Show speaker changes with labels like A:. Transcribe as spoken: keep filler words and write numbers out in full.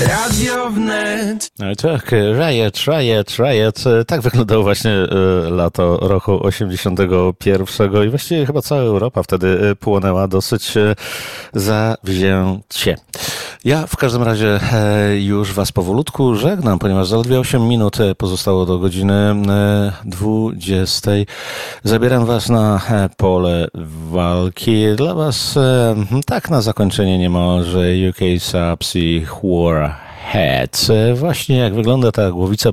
A: Radio Wnet.
B: No tak, Riot, Riot, Riot. Tak wyglądało właśnie lato roku osiemdziesiątego pierwszego i właściwie chyba cała Europa wtedy płonęła dosyć zawzięcie. Ja w każdym razie już was powolutku żegnam, ponieważ zaledwie osiem minut pozostało do godziny dwudziestej. Zabieram was na pole walki. Dla was tak na zakończenie niemalże U K Subsea Warhead. Właśnie jak wygląda ta głowica